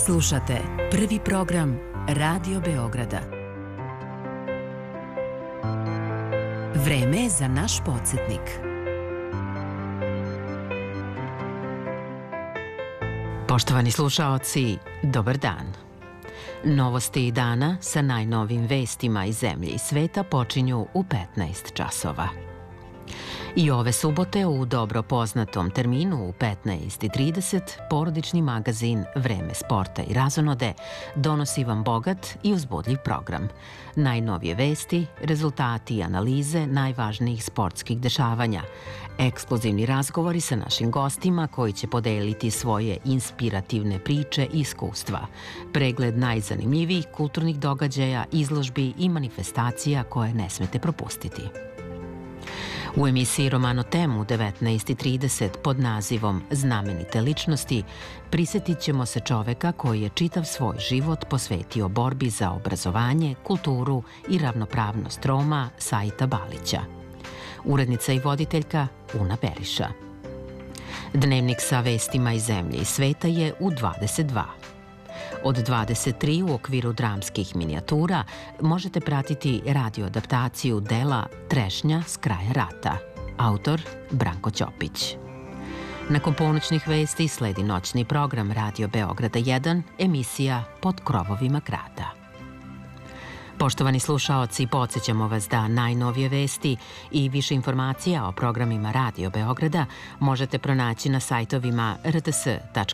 Slušate prvi program Radio Beograda. Vreme je za naš podsjetnik. Poštovani slušaoci, dobar dan. Novosti dana sa najnovim vestima iz zemlje i sveta počinju u 15 časova. I ove subote u dobro poznatom terminu u 15:30 porodični magazin Vreme sporta i razonode donosi vam bogat i uzbudljiv program. Najnovije vesti, rezultati i analize najvažnijih sportskih dešavanja, ekskluzivni razgovori sa našim gostima koji će podeliti svoje inspirativne priče i iskustva, pregled najzanimljivijih kulturnih događaja, izložbi i manifestacija koje ne smete propustiti. U emisiji Romano Temu 19:30 pod nazivom Znamenite ličnosti prisjetit ćemo se čoveka koji je čitav svoj život posvetio borbi za obrazovanje, kulturu i ravnopravnost Roma Saita Balića. Urednica i voditeljka Una Beriša. Dnevnik sa vestima iz zemlje i sveta je u 22. Od 23 u okviru dramskih minijatura možete pratiti radioadaptaciju dela Trešnja s kraja rata. Autor Branko Ćopić. Nakon ponoćnih vesti sledi noćni program Radio Beograda 1, emisija Pod krovovima grada. Poštovani slušaoci, podsjećamo vas da najnovije vesti i više informacija o programima Radio Beograda možete pronaći na sajtovima rts.rs